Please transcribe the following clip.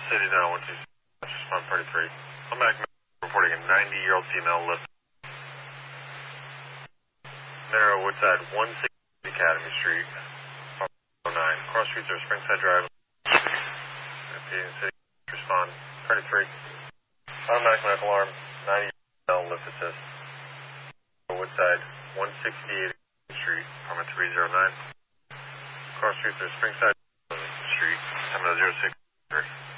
City down 126. Respond party 3. I'm back reporting a 90-year-old female lift. Narrow Woodside 160 Academy Street. 09. Cross streets are Springside Drive. City. Respond party 3. I'm back medical alarm. 90-year-old lift assist. Woodside 168 Street. Apartment 309. Cross streets are Springside Street. 7063.